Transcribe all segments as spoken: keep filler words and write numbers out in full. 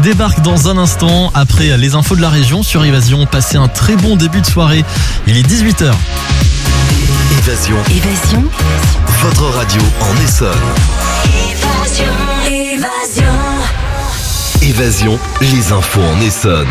débarque dans un instant après les infos de la région sur Évasion. Passez un très bon début de soirée. Il est dix-huit heures. Évasion. Évasion. Votre radio en Essonne. Évasion. Évasion. Évasion, les infos en Essonne.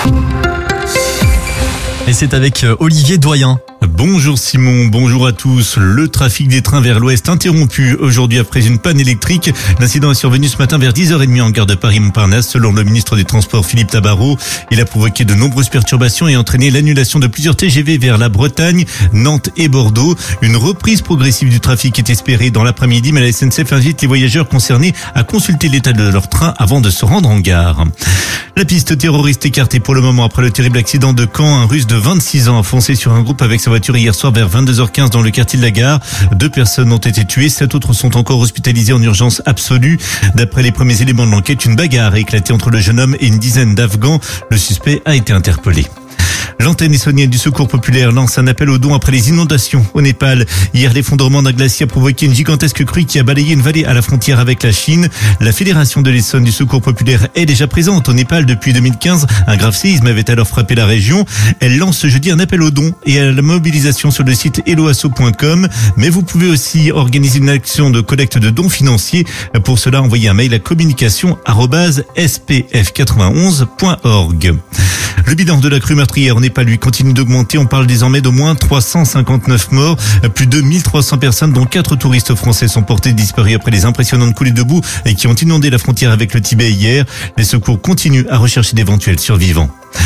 Et c'est avec Olivier Doyen. Bonjour Simon, bonjour à tous. Le trafic des trains vers l'ouest interrompu aujourd'hui après une panne électrique. L'incident est survenu ce matin vers dix heures trente en gare de Paris-Montparnasse. Selon le ministre des Transports Philippe Tabarot, il a provoqué de nombreuses perturbations et entraîné l'annulation de plusieurs T G V vers la Bretagne, Nantes et Bordeaux. Une reprise progressive du trafic est espérée dans l'après-midi, mais la S N C F invite les voyageurs concernés à consulter l'état de leur train avant de se rendre en gare. La piste terroriste écartée pour le moment après le terrible accident de Caen. Un Russe de vingt-six ans a foncé sur un groupe avec sa voiture hier soir vers vingt-deux heures quinze dans le quartier de la Gare. Deux personnes ont été tuées, sept autres sont encore hospitalisées en urgence absolue. D'après les premiers éléments de l'enquête, une bagarre a éclaté entre le jeune homme et une dizaine d'Afghans. Le suspect a été interpellé. L'antenne essonnienne du Secours populaire lance un appel aux dons après les inondations au Népal. Hier, l'effondrement d'un glacier a provoqué une gigantesque crue qui a balayé une vallée à la frontière avec la Chine. La Fédération de l'Essonne du Secours populaire est déjà présente au Népal depuis deux mille quinze. Un grave séisme avait alors frappé la région. Elle lance ce jeudi un appel aux dons et à la mobilisation sur le site helloasso point com. Mais vous pouvez aussi organiser une action de collecte de dons financiers. Pour cela, envoyez un mail à communication arobase s p f quatre-vingt-onze point org. Le bilan de la crue meurtrière au Népal lui continue d'augmenter. On parle désormais d'au moins trois cent cinquante-neuf morts. Plus de mille trois cents personnes, dont quatre touristes français, sont portés disparus après les impressionnantes coulées de boue et qui ont inondé la frontière avec le Tibet hier. Les secours continuent à rechercher d'éventuels survivants.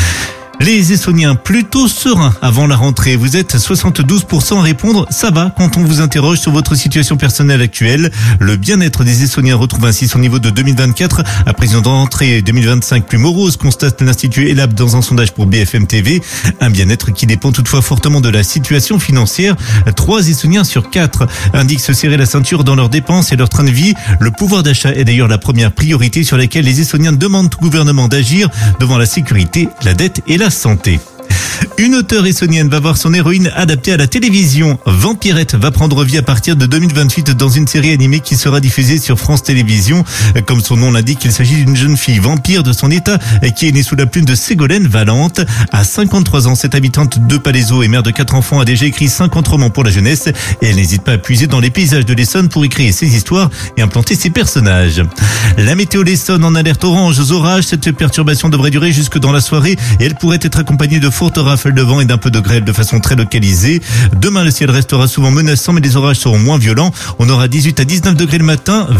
Les Essonniens plutôt sereins avant la rentrée. Vous êtes soixante-douze pour cent à répondre « ça va » quand on vous interroge sur votre situation personnelle actuelle. Le bien-être des Essonniens retrouve ainsi son niveau de deux mille vingt-quatre. Après une rentrée deux mille vingt-cinq plus morose, constate l'Institut Elab dans un sondage pour B F M T V. Un bien-être qui dépend toutefois fortement de la situation financière. Trois Essonniens sur quatre indiquent se serrer la ceinture dans leurs dépenses et leur train de vie. Le pouvoir d'achat est d'ailleurs la première priorité sur laquelle les Essonniens demandent au gouvernement d'agir devant la sécurité, la dette et la santé. Une auteure essonnienne va voir son héroïne adaptée à la télévision. Vampirette va prendre vie à partir de deux mille vingt-huit dans une série animée qui sera diffusée sur France Télévisions. Comme son nom l'indique, il s'agit d'une jeune fille vampire de son état qui est née sous la plume de Ségolène Valente. À cinquante-trois ans, cette habitante de Palaiseau et mère de quatre enfants a déjà écrit cinquante romans pour la jeunesse et elle n'hésite pas à puiser dans les paysages de l'Essonne pour y créer ses histoires et implanter ses personnages. La météo l'Essonne en alerte orange aux orages. Cette perturbation devrait durer jusque dans la soirée et elle pourrait être accompagnée de fortes rafales de vent et d'un peu de grêle de façon très localisée. Demain, le ciel restera souvent menaçant, mais les orages seront moins violents. On aura dix-huit à dix-neuf degrés le matin.